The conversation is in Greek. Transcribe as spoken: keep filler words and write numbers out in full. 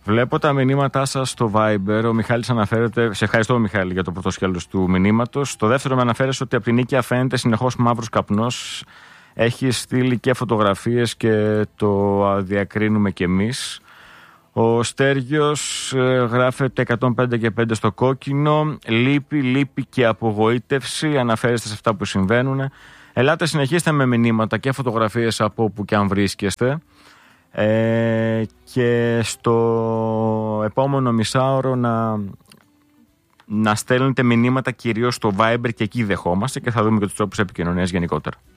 Βλέπω τα μηνύματά σας στο Viber. Ο Μιχάλης αναφέρεται. Σε ευχαριστώ, Μιχάλη, για το πρώτο σκέλος του μηνύματος. Το δεύτερο με αναφέρεσαι ότι από την Νίκαια φαίνεται συνεχώς μαύρος καπνός. Έχει στείλει και φωτογραφίες και το διακρίνουμε κι εμείς. Ο Στέργιος ε, γράφεται εκατόν πέντε και πέντε στο κόκκινο. Λύπη, λύπη και απογοήτευση. Αναφέρεστε σε αυτά που συμβαίνουν. Ελάτε, συνεχίστε με μηνύματα και φωτογραφίες από όπου και αν βρίσκεστε. Ε, και στο επόμενο μισάωρο να, να στέλνετε μηνύματα κυρίως στο Viber, και εκεί δεχόμαστε, και θα δούμε και τους τρόπους επικοινωνίας γενικότερα.